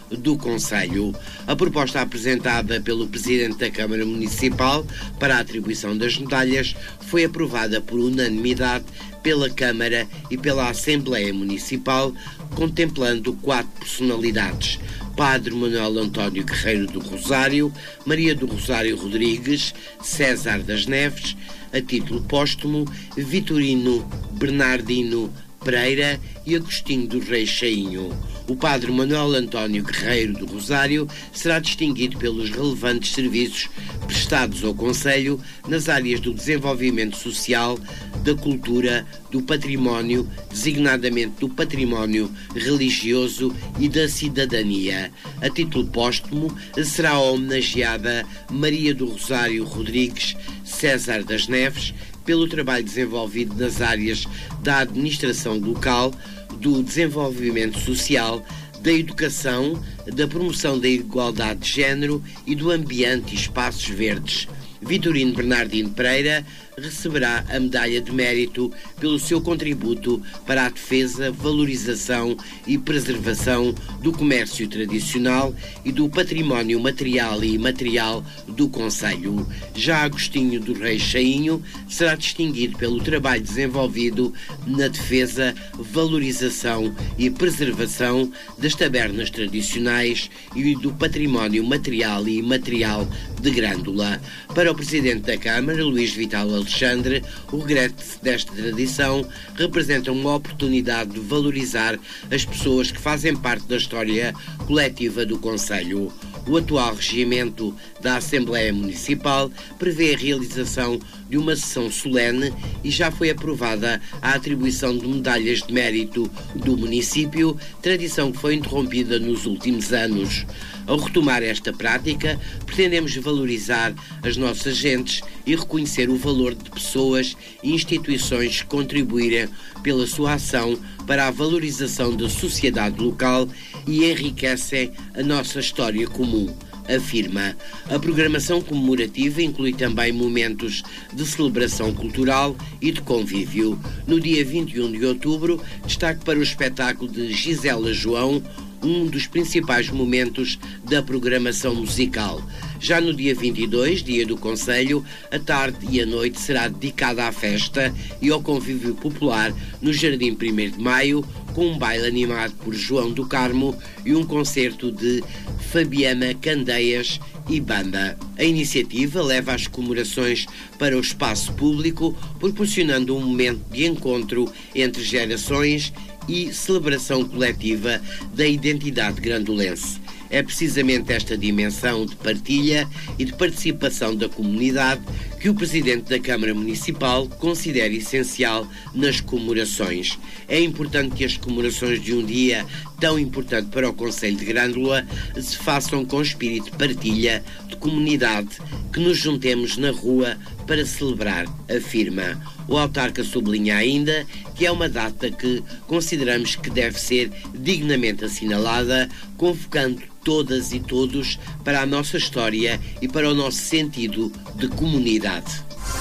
do concelho. A proposta apresentada pelo Presidente da Câmara Municipal para a atribuição das medalhas foi aprovada por unanimidade pela Câmara e pela Assembleia Municipal, contemplando 4 personalidades: Padre Manuel António Guerreiro do Rosário, Maria do Rosário Rodrigues, César das Neves, a título póstumo, Vitorino Bernardino Pereira e Agostinho do Rei Chainho. O Padre Manuel António Guerreiro do Rosário será distinguido pelos relevantes serviços prestados ao Concelho nas áreas do desenvolvimento social, da cultura, do património, designadamente do património religioso e da cidadania. A título póstumo será homenageada Maria do Rosário Rodrigues César das Neves pelo trabalho desenvolvido nas áreas da administração local, do desenvolvimento social, da educação, da promoção da igualdade de género e do ambiente e espaços verdes. Vitorino Bernardino Pereira receberá a medalha de mérito pelo seu contributo para a defesa, valorização e preservação do comércio tradicional e do património material e imaterial do concelho. Já Agostinho do Rei Chainho será distinguido pelo trabalho desenvolvido na defesa, valorização e preservação das tabernas tradicionais e do património material e imaterial de Grândola. Para o Presidente da Câmara, Luís Vital Alexandre, o regresso desta tradição representa uma oportunidade de valorizar as pessoas que fazem parte da história coletiva do concelho. O atual regimento da Assembleia Municipal prevê a realização de uma sessão solene e já foi aprovada a atribuição de medalhas de mérito do município, tradição que foi interrompida nos últimos anos. Ao retomar esta prática, pretendemos valorizar as nossas gentes e reconhecer o valor de pessoas e instituições que contribuírem pela sua ação para a valorização da sociedade local e enriquecem a nossa história comum, afirma. A programação comemorativa inclui também momentos de celebração cultural e de convívio. No dia 21 de outubro, destaque para o espetáculo de Gisela João, um dos principais momentos da programação musical. Já no dia 22, dia do Concelho, a tarde e a noite será dedicada à festa e ao convívio popular no Jardim 1º de Maio, com um baile animado por João do Carmo e um concerto de Fabiana Candeias e banda. A iniciativa leva as comemorações para o espaço público, proporcionando um momento de encontro entre gerações e celebração coletiva da identidade grandolense. É precisamente esta dimensão de partilha e de participação da comunidade que o Presidente da Câmara Municipal considera essencial nas comemorações. É importante que as comemorações de um dia tão importante para o Concelho de Grândola se façam com espírito de partilha, de comunidade, que nos juntemos na rua para celebrar, afirma. O autarca sublinha ainda que é uma data que consideramos que deve ser dignamente assinalada, convocando todas e todos para a nossa história e para o nosso sentido de comunidade.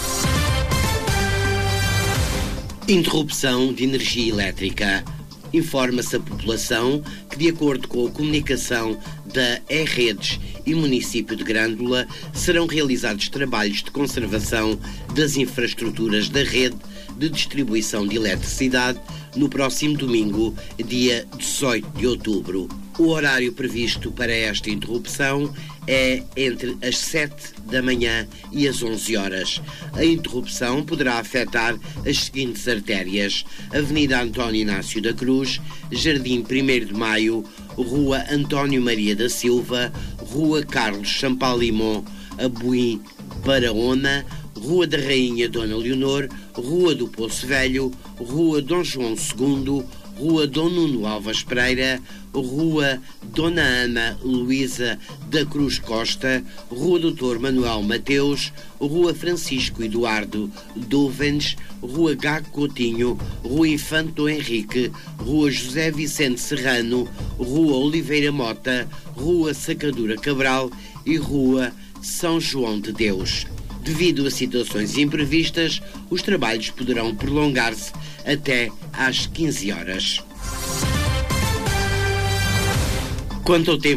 Interrupção de energia elétrica. Informa-se a população que, de acordo com a comunicação da E-Redes e município de Grândola, serão realizados trabalhos de conservação das infraestruturas da rede de distribuição de eletricidade no próximo domingo, dia 18 de outubro. O horário previsto para esta interrupção é entre as 7 da manhã e as 11 horas. A interrupção poderá afetar as seguintes artérias: Avenida António Inácio da Cruz, Jardim 1º de Maio, Rua António Maria da Silva, Rua Carlos Champalimon, Abuim, Barahona, Rua da Rainha Dona Leonor, Rua do Poço Velho, Rua Dom João II, Rua Dom Nuno Alves Pereira, Rua Dona Ana Luísa da Cruz Costa, Rua Doutor Manuel Mateus, Rua Francisco Eduardo Dovens, Rua Gago Coutinho, Rua Infante Dom Henrique, Rua José Vicente Serrano, Rua Oliveira Mota, Rua Sacadura Cabral e Rua São João de Deus. Devido a situações imprevistas, os trabalhos poderão prolongar-se até às 15 horas. Quanto ao tempo